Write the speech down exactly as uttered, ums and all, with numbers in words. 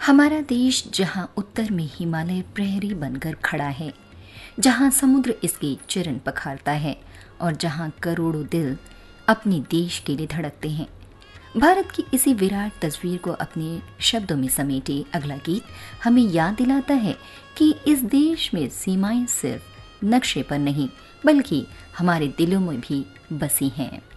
हमारा देश जहां उत्तर में हिमालय प्रहरी बनकर खड़ा है, जहां समुद्र इसके चरण पखारता है और जहां करोड़ों दिल अपने देश के लिए धड़कते हैं। भारत की इसी विराट तस्वीर को अपने शब्दों में समेटे अगला गीत हमें याद दिलाता है कि इस देश में सीमाएं सिर्फ नक्शे पर नहीं बल्कि हमारे दिलों में भी बसी हैं।